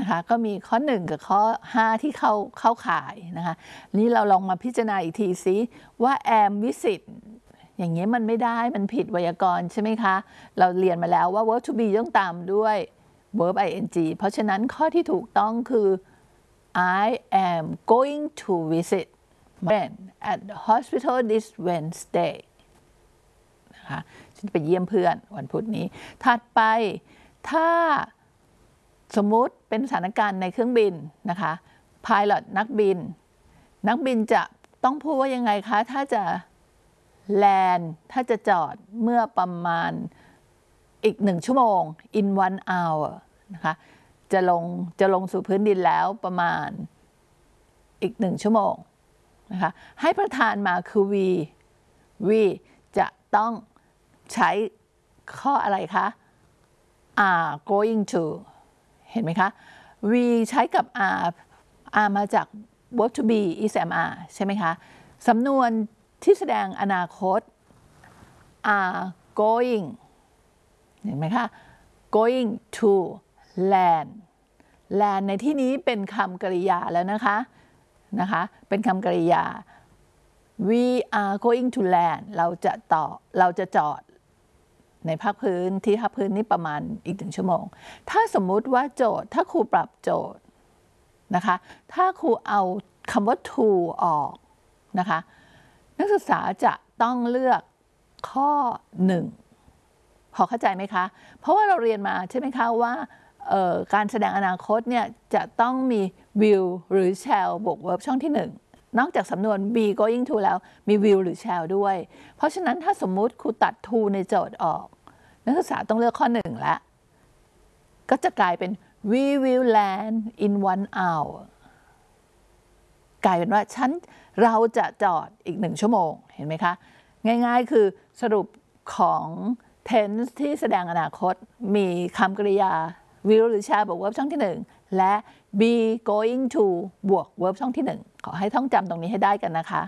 นะคะก็มีข้อ1กับข้อ5ที่เข้าข่ายนะคะนี่เราลองมาพิจารณาอีกทีซิว่า am visit อย่างเงี้ยมันไม่ได้มันผิดไวยากรณ์ใช่ไหมคะเราเรียนมาแล้วว่า verb to be ต้องตามด้วย verb ing เพราะฉะนั้นข้อที่ถูกต้องคือ I am going to visit friend at the hospital this Wednesday นะคะฉันไปเยี่ยมเพื่อนวันพุธนี้ถัดไปถ้าสมมุติเป็นสถานการณ์ในเครื่องบินนะคะ pilot นักบินจะต้องพูดว่ายังไงคะถ้าจะland ถ้าจะจอดเมื่อประมาณอีก1 ชั่วโมง in 1 hour นะคะจะลงสู่พื้นดินแล้วประมาณอีก1 ชั่วโมงนะคะให้ประธานมาคือ we จะต้องใช้ข้ออะไรคะ are going to เห็นไหมคะ we ใช้กับ are มาจาก verb to be is am are ใช่ไหมคะสำนวนที่แสดงอนาคต are going เห็นไหมคะ going to land ในที่นี้เป็นคำกริยาแล้วนะคะเป็นคำกริยา we are going to land เราจะจอดในภาคพื้นที่ภาคพื้นนี่ประมาณอีก1 ชั่วโมงถ้าสมมุติว่าโจทย์ถ้าครูปรับโจทย์นะคะถ้าครูเอาคำว่า to ออกนะคะนักศึกษาจะต้องเลือกข้อ1พอเข้าใจไหมคะเพราะว่าเราเรียนมาใช่ไหมคะว่าการแสดงอนาคตเนี่ยจะต้องมี will หรือ shall บวก verb ช่องที่1นอกจากสำนวน be going to แล้วมี will หรือ shall ด้วยเพราะฉะนั้นถ้าสมมุติครูตัด to ในโจทย์ออกนักศึกษาต้องเลือกข้อ1แล้วก็จะกลายเป็น we will land in 1 hour กลายเป็นว่าเราจะจอดอีก1 ชั่วโมงเห็นไหมคะง่ายๆคือสรุปของ tense ที่แสดงอนาคตมีคำกริยา will หรือ shall บวก verb ช่องที่1และ be going to บวก verb ช่องที่1ขอให้ท่องจำตรงนี้ให้ได้กันนะคะ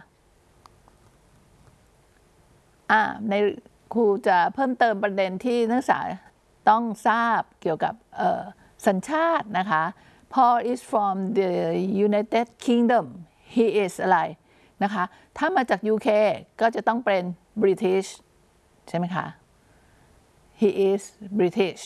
ในครูจะเพิ่มเติมประเด็นที่นักศึกษาต้องทราบเกี่ยวกับสัญชาตินะคะ Paul is from the United Kingdom he is อะไรนะคะถ้ามาจาก UK ก็จะต้องเป็น British ใช่ไหมคะ he is British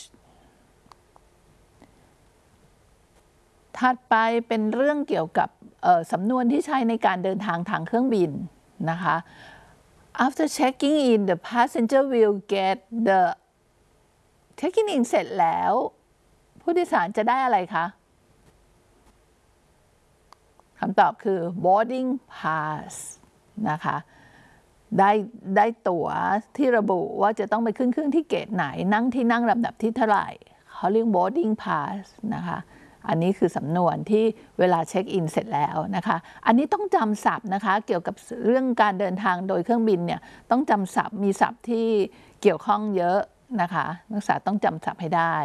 ถัดไปเป็นเรื่องเกี่ยวกับสำนวนที่ใช้ในการเดินทางทางเครื่องบินนะคะ after checking in the passenger will get the checking in เสร็จแล้วผู้โดยสารจะได้อะไรคะคำตอบคือ boarding pass นะคะได้ตั๋วที่ระบุว่าจะต้องไปขึ้นเครื่องที่เกตไหนนั่งที่นั่งลำดับที่เท่าไหร่เขาเรียก boarding pass นะคะอันนี้คือสำนวนที่เวลาเช็คอินเสร็จแล้วนะคะอันนี้ต้องจำศัพท์นะคะเกี่ยวกับเรื่องการเดินทางโดยเครื่องบินเนี่ยต้องจำศัพท์มีศัพท์ที่เกี่ยวข้องเยอะนะคะนักศึกษาต้องจำศัพท์ให้ได้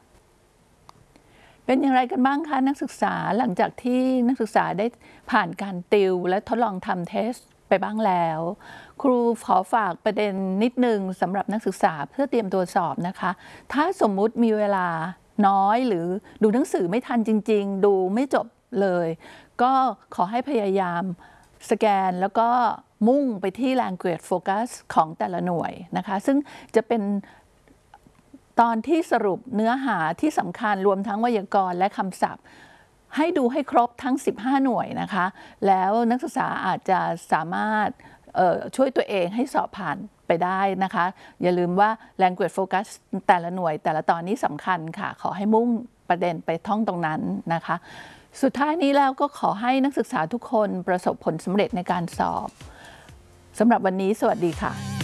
เป็นอย่างไรกันบ้างคะนักศึกษาหลังจากที่นักศึกษาได้ผ่านการติวและทดลองทำเทสไปบ้างแล้วครูขอฝากประเด็นนิดนึงสำหรับนักศึกษาเพื่อเตรียมตัวสอบนะคะถ้าสมมุติมีเวลาน้อยหรือดูหนังสือไม่ทันจริงๆดูไม่จบเลยก็ขอให้พยายามสแกนแล้วก็มุ่งไปที่ language focus ของแต่ละหน่วยนะคะซึ่งจะเป็นตอนที่สรุปเนื้อหาที่สำคัญรวมทั้งไวยากรณ์และคำศัพท์ให้ดูให้ครบทั้ง15 หน่วยนะคะแล้วนักศึกษาอาจจะสามารถช่วยตัวเองให้สอบผ่านไปได้นะคะอย่าลืมว่า language focus แต่ละหน่วยแต่ละตอนนี้สำคัญค่ะขอให้มุ่งประเด็นไปท่องตรงนั้นนะคะสุดท้ายนี้แล้วก็ขอให้นักศึกษาทุกคนประสบผลสำเร็จในการสอบสำหรับวันนี้สวัสดีค่ะ